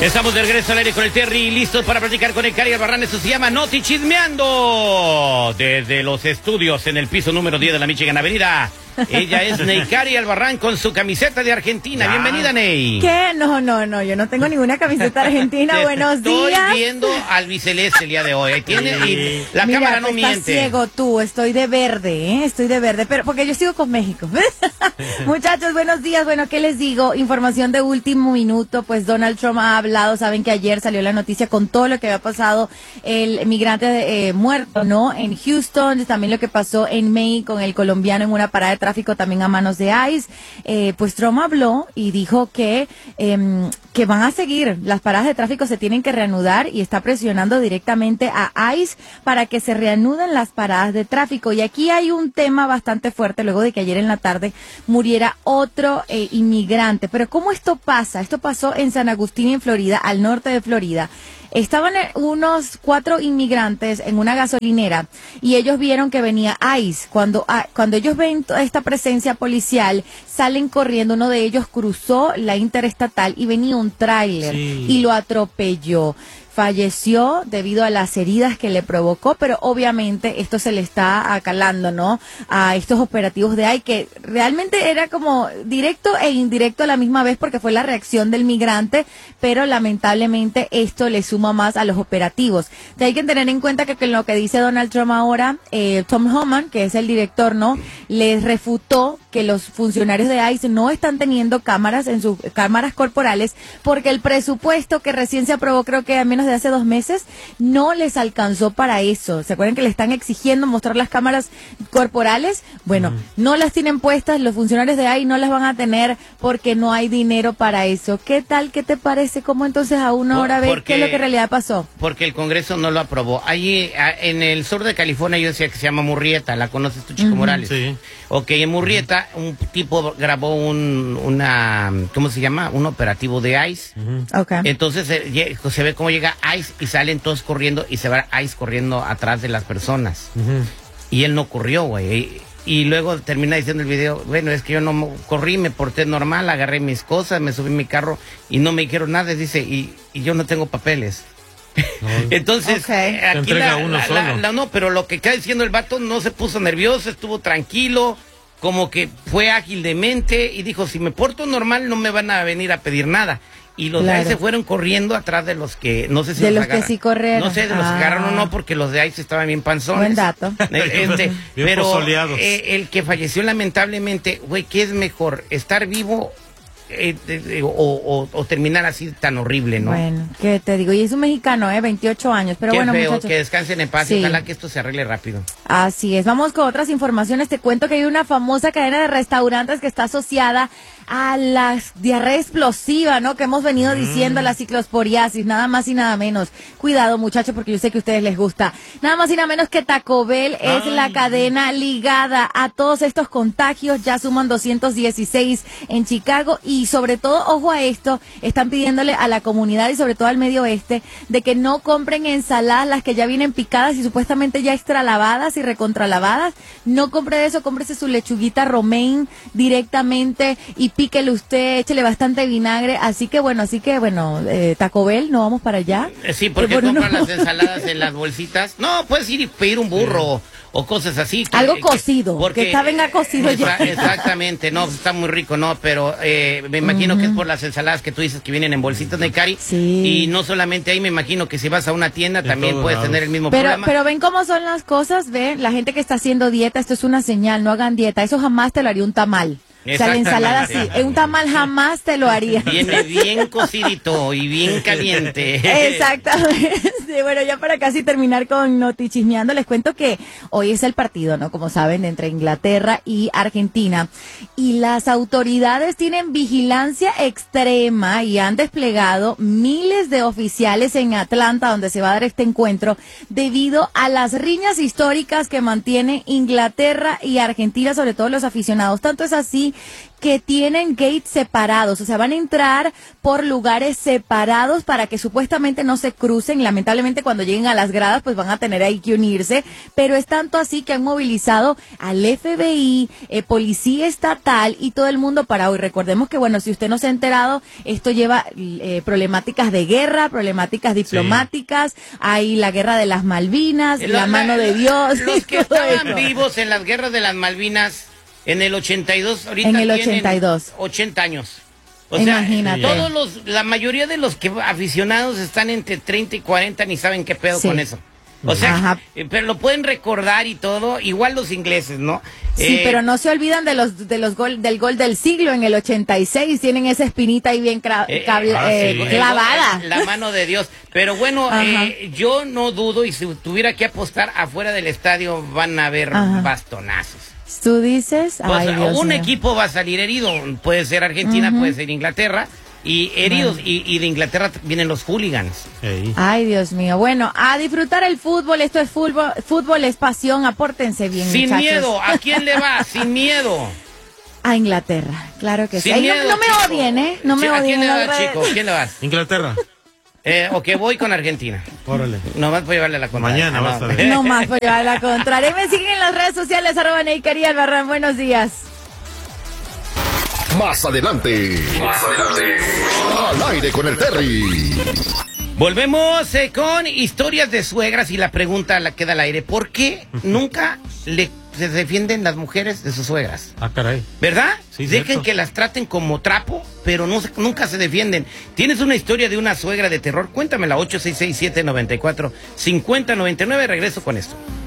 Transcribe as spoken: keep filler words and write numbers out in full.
Estamos de regreso al aire con el Terry, listos para platicar con el Cari Albarrán. Esto se llama Noti Chismeando. Desde los estudios en el piso número diez de la Michigan Avenida. Ella es Neikari Albarrán con su camiseta de Argentina. Ya. Bienvenida, Ney. ¿Qué? No, no, no, yo no tengo ninguna camiseta argentina. Buenos estoy días. Estoy viendo al biceleste el día de hoy. Ahí tiene y la Mira, cámara no estás miente. ciego tú, estoy de verde, ¿eh? Estoy de verde, pero porque yo sigo con México. Muchachos, buenos días. Bueno, ¿qué les digo? Información de último minuto, pues Donald Trump ha hablado. Saben que ayer salió la noticia con todo lo que había pasado el migrante eh, muerto, ¿no? En Houston, también lo que pasó en Maine con el colombiano en una parada de tráfico también a manos de ICE. Eh, pues Trump habló y dijo que eh, que van a seguir, las paradas de tráfico se tienen que reanudar y está presionando directamente a ICE para que se reanuden las paradas de tráfico. Y aquí hay un tema bastante fuerte luego de que ayer en la tarde muriera otro eh, inmigrante. Pero ¿cómo esto pasa? Esto pasó en San Agustín, en Florida, al norte de Florida. Estaban unos cuatro inmigrantes en una gasolinera y ellos vieron que venía ICE. Cuando, cuando ellos ven esta presencia policial, salen corriendo. Uno de ellos cruzó la interestatal y venía un tráiler sí. y lo atropelló. Falleció debido a las heridas que le provocó, pero obviamente esto se le está acalando, ¿no? A estos operativos de I C E, que realmente era como directo e indirecto a la misma vez porque fue la reacción del migrante, pero lamentablemente esto le suma más a los operativos. Entonces hay que tener en cuenta que con lo que dice Donald Trump ahora, eh, Tom Homan, que es el director, ¿no? Les refutó que los funcionarios de ICE no están teniendo cámaras en sus cámaras corporales porque el presupuesto que recién se aprobó, creo que a menos de hace dos meses, no les alcanzó para eso. ¿Se acuerdan que le están exigiendo mostrar las cámaras corporales? Bueno, mm. no las tienen puestas, los funcionarios de ahí no las van a tener porque no hay dinero para eso. ¿Qué tal? ¿Qué te parece? ¿Cómo entonces a una hora ver qué es lo que en realidad pasó? Porque el Congreso no lo aprobó. Allí, en el sur de California, yo decía que se llama Murrieta, ¿la conoces tú, Chico uh-huh. Morales? Sí. Ok, en Murrieta, un tipo grabó un, una, ¿cómo se llama? Un operativo de ICE. Uh-huh. Okay. Entonces, se, se ve cómo llega ICE y salen todos corriendo y se va ICE corriendo atrás de las personas. Uh-huh. Y él no corrió, güey. Y, y luego termina diciendo el video, bueno, es que yo no corrí, me porté normal, agarré mis cosas, me subí en mi carro y no me dijeron nada, dice, y, y yo no tengo papeles. No. Entonces, okay. aquí entrega la, uno la, solo. La, la, no, pero lo que está diciendo el vato no se puso nervioso, estuvo tranquilo, como que fue ágil de mente y dijo, si me porto normal no me van a venir a pedir nada. Y los claro. de ahí se fueron corriendo atrás de los que, no sé si de los, los agarran. que sí corrieron. No sé de los ah. que agarraron o no, porque los de ahí se estaban bien panzones. Buen dato. Este, pero eh, el que falleció lamentablemente, güey, ¿qué es mejor? ¿Estar vivo eh, eh, o, o, o terminar así tan horrible, no? Bueno, ¿qué te digo? Y es un mexicano, ¿eh? veintiocho años, pero Qué bueno, feo, muchachos. que descansen en paz sí. y ojalá que esto se arregle rápido. Así es. Vamos con otras informaciones. Te cuento que hay una famosa cadena de restaurantes que está asociada a la diarrea explosiva, ¿no? Que hemos venido mm. diciendo, la ciclosporiasis, nada más y nada menos. Cuidado, muchachos, porque yo sé que a ustedes les gusta. Nada más y nada menos que Taco Bell Ay. es la cadena ligada a todos estos contagios. Ya suman doscientos dieciséis en Chicago y sobre todo, ojo a esto, están pidiéndole a la comunidad y sobre todo al medio oeste de que no compren ensaladas, las que ya vienen picadas y supuestamente ya extra lavadas y recontralavadas. No compre eso, cómprese su lechuguita romaine directamente y píquele usted, échele bastante vinagre, así que bueno, así que bueno, eh, Taco Bell, ¿no vamos para allá? Sí, porque bueno, compran no. las ensaladas en las bolsitas. No, puedes ir y pedir un burro sí. o cosas así. Que, Algo que, cocido, porque, que está venga cocido está, ya. Exactamente, no, está muy rico, no, pero eh, me imagino uh-huh. que es por las ensaladas que tú dices que vienen en bolsitas, Neikari. Sí. Y no solamente ahí, me imagino que si vas a una tienda de también puedes lados. tener el mismo pero, problema. Pero ven cómo son las cosas, ven, la gente que está haciendo dieta, esto es una señal, no hagan dieta, eso jamás te lo haría un tamal. O sea, la ensalada sí, en un tamal jamás te lo haría. Viene bien cocidito y bien caliente. Exactamente. Bueno, ya para casi terminar con Noti Chismeando, les cuento que hoy es el partido, ¿no? Como saben, entre Inglaterra y Argentina. Y las autoridades tienen vigilancia extrema y han desplegado miles de oficiales en Atlanta, donde se va a dar este encuentro, debido a las riñas históricas que mantienen Inglaterra y Argentina, sobre todo los aficionados. Tanto es así ahí que tienen gates separados, o sea, van a entrar por lugares separados para que supuestamente no se crucen. Lamentablemente cuando lleguen a las gradas pues van a tener ahí que unirse, pero es tanto así que han movilizado al F B I, eh, policía estatal y todo el mundo para hoy. Recordemos que, bueno, si usted no se ha enterado, esto lleva eh, problemáticas de guerra, problemáticas diplomáticas, sí. Hay la guerra de las Malvinas, la, la mano de Dios. Los que estaban eso. vivos en las guerras de las Malvinas en el ochenta y dos, ahorita en el ochenta y dos. ochenta años. O sea, imagínate. Todos los, la mayoría de los que aficionados están entre treinta y cuarenta, ni saben qué pedo sí. con eso. O sea, Ajá. pero lo pueden recordar y todo, igual los ingleses, ¿no? Sí, eh, pero no se olvidan de los de los gol del gol del siglo en el ochenta y seis, tienen esa espinita ahí bien cra eh, ah, eh, sí. clavada. La, la mano de Dios. Pero bueno, eh, yo no dudo, y si tuviera que apostar, afuera del estadio van a haber Ajá. bastonazos. ¿Tú dices? Pues, Ay, Dios un mío. equipo va a salir herido, puede ser Argentina, uh-huh. puede ser Inglaterra, y heridos, bueno. y, y de Inglaterra vienen los hooligans. Hey. Ay, Dios mío. Bueno, a disfrutar el fútbol, esto es fútbol, fútbol es pasión, apórtense bien, Sin muchachos. miedo, ¿a quién le va? Sin miedo. A Inglaterra, claro que Sin sí. Miedo, no, no me chico. odien, ¿eh? No me ¿A odien. quién le vas, chico? ¿Quién le vas? Inglaterra. Eh, o que voy con Argentina. Órale. Nomás por llevarle la contraria. Mañana vas a ver. No más por llevarle la contraria. Y me siguen en las redes sociales, arroba Neikari y Albarrán. Buenos días. Más adelante. Más adelante. Al aire con el Terry. Volvemos eh, con historias de suegras y la pregunta la queda al aire. ¿Por qué nunca le, se defienden las mujeres de sus suegras? Ah, caray. ¿Verdad? Sí, Dejen cierto. que las traten como trapo, pero no, nunca se defienden. ¿Tienes una historia de una suegra de terror? Cuéntamela, ocho seis seis siete nueve cuatro cinco cero nueve nueve. Regreso con esto.